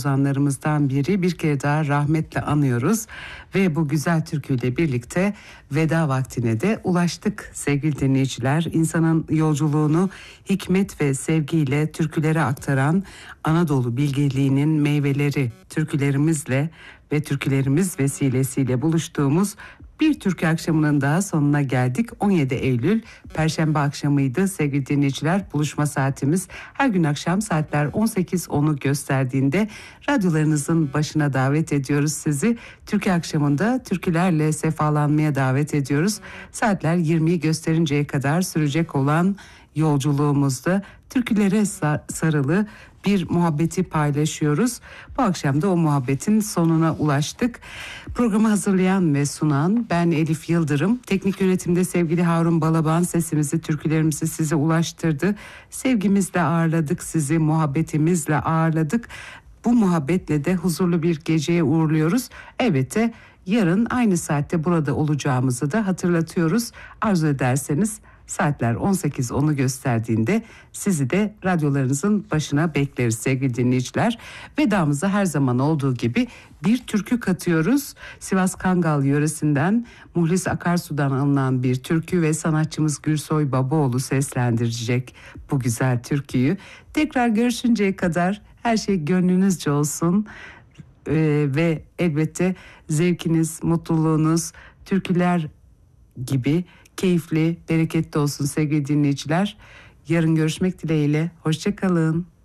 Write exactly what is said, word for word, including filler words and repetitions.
ozanlarımızdan biri. Bir kere daha rahmetle anıyoruz ve bu güzel türküyle birlikte veda vaktine de ulaştık sevgili dinleyiciler. İnsanın yolculuğunu hikmet ve sevgiyle türkülere aktaran Anadolu bilgeliğinin meyveleri türkülerimizle ve türkülerimiz vesilesiyle buluştuğumuz bir türkü akşamının daha sonuna geldik. on yedi Eylül Perşembe akşamıydı sevgili dinleyiciler. Buluşma saatimiz her gün akşam saatler on sekiz onu gösterdiğinde radyolarınızın başına davet ediyoruz sizi. Türkü akşamında türkülerle sefalanmaya davet ediyoruz. Saatler yirmiyi gösterinceye kadar sürecek olan yolculuğumuzda türkülere sarılı bir muhabbeti paylaşıyoruz. Bu akşam da o muhabbetin sonuna ulaştık. Programı hazırlayan ve sunan ben Elif Yıldırım. Teknik yönetimde sevgili Harun Balaban sesimizi, türkülerimizi size ulaştırdı. Sevgimizle ağırladık sizi, muhabbetimizle ağırladık. Bu muhabbetle de huzurlu bir geceye uğurluyoruz. Elbette yarın aynı saatte burada olacağımızı da hatırlatıyoruz. Arzu ederseniz saatler on sekiz onu gösterdiğinde sizi de radyolarınızın başına bekleriz sevgili dinleyiciler. Vedamıza her zaman olduğu gibi bir türkü katıyoruz. Sivas Kangal yöresinden Muhlis Akarsu'dan alınan bir türkü ve sanatçımız Gürsoy Babaoğlu seslendirecek bu güzel türküyü. Tekrar görüşünceye kadar her şey gönlünüzce olsun ee, ve elbette zevkiniz, mutluluğunuz türküler gibi keyifli, bereketli olsun sevgili dinleyiciler. Yarın görüşmek dileğiyle. Hoşça kalın.